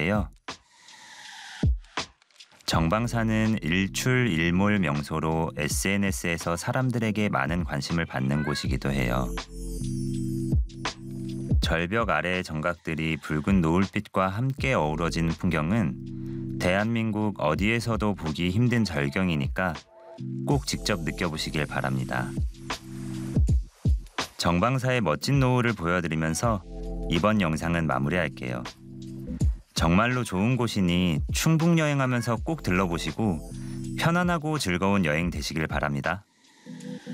있는데요. 정방사는 일출일몰 명소로 SNS에서 사람들에게 많은 관심을 받는 곳이기도 해요. 절벽 아래의 정각들이 붉은 노을빛과 함께 어우러진 풍경은 대한민국 어디에서도 보기 힘든 절경이니까 꼭 직접 느껴보시길 바랍니다. 정방사의 멋진 노을을 보여드리면서 이번 영상은 마무리할게요. 정말로 좋은 곳이니 충북 여행하면서 꼭 들러보시고 편안하고 즐거운 여행 되시길 바랍니다.